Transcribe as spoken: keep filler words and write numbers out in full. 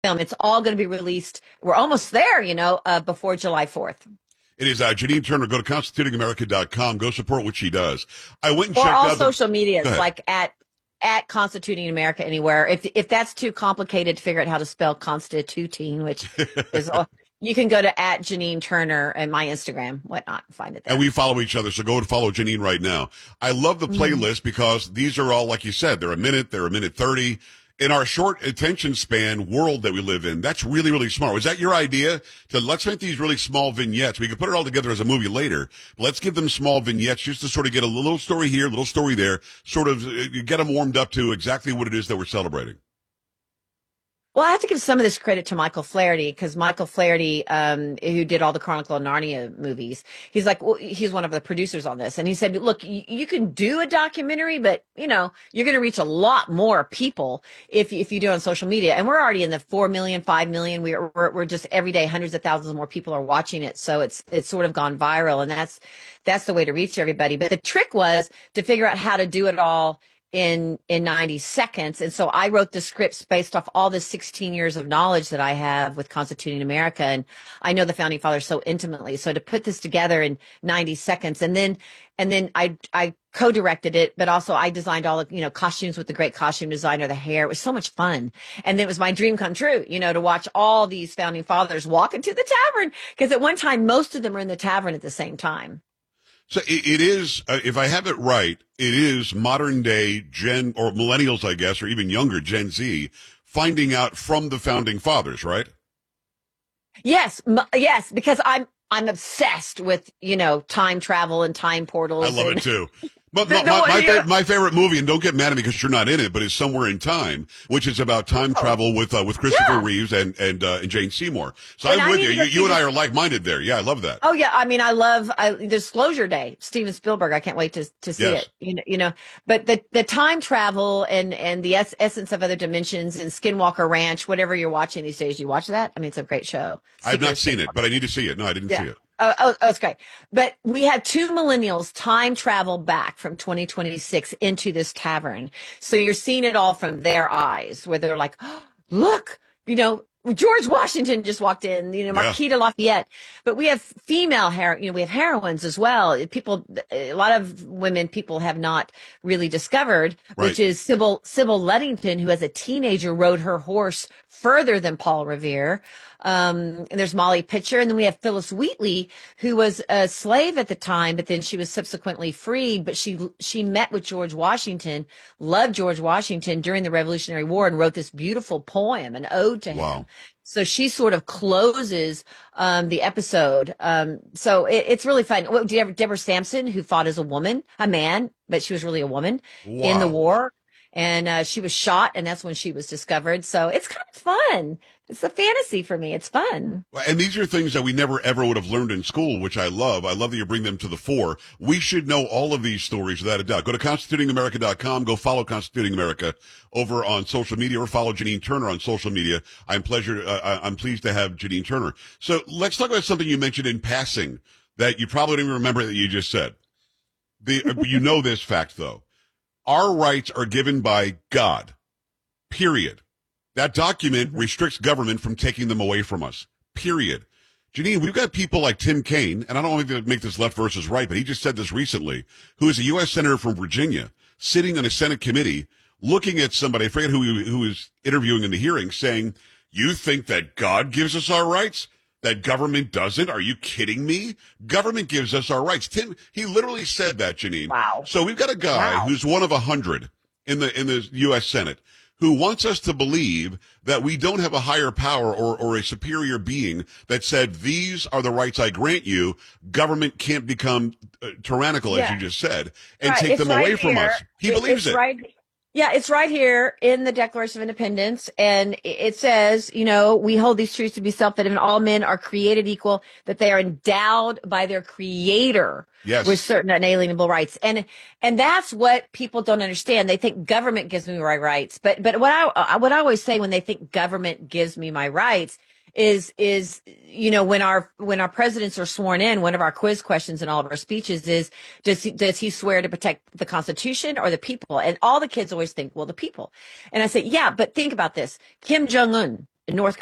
film. It's all going to be released. We're almost there, you know, uh, before July fourth. It is uh, Janine Turner. Go to constituting america dot com. Go support what she does. I went and Or checked all out the, social medias, like at at Constituting America anywhere. If if that's too complicated to figure out how to spell constituting, which is you can go to at Janine Turner and my Instagram, whatnot, find it there. And we follow each other, so go and follow Janine right now. I love the playlist mm. because these are all, like you said, they're a minute, they're a minute thirty. In our short attention span world that we live in, that's really, really smart. Was that your idea? To let's make these really small vignettes. We could put it all together as a movie later. Let's give them small vignettes just to sort of get a little story here, a little story there, sort of get them warmed up to exactly what it is that we're celebrating. Well, I have to give some of this credit to Michael Flaherty, because Michael Flaherty, um, who did all the Chronicle of Narnia movies, he's like, well, he's one of the producers on this. And he said, look, you, you can do a documentary, but, you know, you're going to reach a lot more people if, if you do it on social media. And we're already in the four million, five million. We're, we're, we're just every day, hundreds of thousands more people are watching it. So it's, it's sort of gone viral. And that's, that's the way to reach everybody. But the trick was to figure out how to do it all in in ninety seconds. And so I wrote the scripts based off all the sixteen years of knowledge that I have with Constituting America. And I know the founding fathers so intimately. So to put this together in ninety seconds, and then and then I I co-directed it, but also I designed all the, you know, costumes with the great costume designer, the hair. It was so much fun. And then it was my dream come true, you know, to watch all these founding fathers walk into the tavern, because at one time, most of them were in the tavern at the same time. So it, it is, uh, if I have it right, it is modern day Gen, or millennials, I guess, or even younger Gen Z, finding out from the founding fathers, right? Yes, m- yes, because I'm I'm obsessed with, you know, time travel and time portals. I love and- it too. But my, my, my, fa- my favorite movie, and don't get mad at me because you're not in it, but it's Somewhere in Time, which is about time oh. travel with uh, with Christopher yeah. Reeves and and uh, and Jane Seymour. So and I'm I with you. You, you and I this. are like minded there. Yeah, I love that. Oh yeah, I mean, I love I, Disclosure Day, Steven Spielberg. I can't wait to to see yes. it. You know, you know. But the the time travel and and the es- essence of other dimensions and Skinwalker Ranch, whatever you're watching these days, you watch that. I mean, it's a great show. I've not seen it, but I need to see it. No, I didn't yeah. see it. Oh, oh, oh, it's great. But we had two millennials time travel back from twenty twenty-six into this tavern. So you're seeing it all from their eyes, where they're like, oh, look, you know, George Washington just walked in, you know, Marquis de Lafayette. But we have female hero, you know, we have heroines as well. People, a lot of women people have not really discovered, right. which is Sybil, Sybil Ludington, who as a teenager rode her horse further than Paul Revere. Um, and there's Molly Pitcher. And then we have Phyllis Wheatley, who was a slave at the time, but then she was subsequently freed. But she, she met with George Washington, loved George Washington during the Revolutionary War, and wrote this beautiful poem, an ode to wow. him. So she sort of closes um, the episode. Um, so it, it's really fun. What, do you have Deborah Sampson, who fought as a woman, a man, but she was really a woman wow. in the war. And uh, she was shot, and that's when she was discovered. So it's kind of fun. It's a fantasy for me. It's fun. And these are things that we never ever would have learned in school, which I love. I love that you bring them to the fore. We should know all of these stories without a doubt. Go to constituting america dot com. Go follow Constituting America over on social media, or follow Janine Turner on social media. I'm pleasure. Uh, I'm pleased to have Janine Turner. So let's talk about something you mentioned in passing that you probably don't even remember that you just said. The, you know this fact, though. Our rights are given by God, period. That document restricts government from taking them away from us, period. Janine, we've got people like Tim Kaine, and I don't want to make this left versus right, but he just said this recently, who is a U S senator from Virginia, sitting on a Senate committee, looking at somebody, I forget who he, who was interviewing in the hearing, saying, you think that God gives us our rights? That government doesn't? Are you kidding me? Government gives us our rights. Tim, he literally said that, Janine. Wow. So we've got a guy wow. who's one of a hundred in the, in the U S Senate who wants us to believe that we don't have a higher power or, or a superior being that said, these are the rights I grant you. Government can't become uh, tyrannical, yeah. as you just said, and right. take it's them right away here. from us. He it, believes it's it. Right. Yeah, it's right here in the Declaration of Independence. And it says, you know, we hold these truths to be self-evident. All men are created equal, that they are endowed by their creator yes. with certain unalienable rights. And, and that's what people don't understand. They think government gives me my rights. But, but what I, what I always say when they think government gives me my rights is, is, you know, when our, when our presidents are sworn in, one of our quiz questions in all of our speeches is, does he, does he swear to protect the Constitution or the people? And all the kids always think, well, the people. And I say, yeah, but think about this. Kim Jong-un, North